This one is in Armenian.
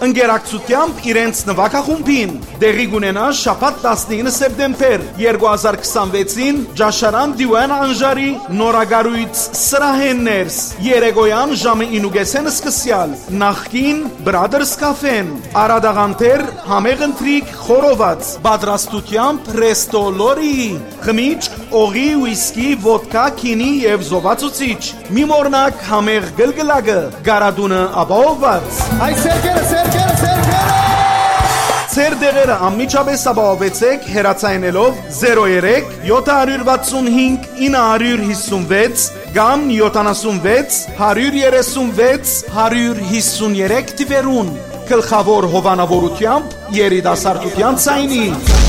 ընկերակցությամբ իրենց նվագախումբին։ Դեղի կունենա շաբաթ 19 սեպտեմբեր 2026-ին Ջաշարան Դիվան Անժարի նորագարույց սրահեններս երեկոյան ժամը 9:30 սկսյալ նախկին Brothers Cafe-ն Արադաղանտեր համեղ ընթրիք խորոված պատրաստությամբ Resto Lori խմիչք օղի ուիսկի ոդկա քինի եւ զովացուցիչ մի մորնակ համեղ գլգլակը գարադունը ապահովված Այ սերկերը Ձեր դեղերը անմիջապես ապահովեցեք հեռացայինելով 03 765 956 կամ 76 136 153 թվերուն գլխավոր հովանավորությամբ երիտասարդության ցայնի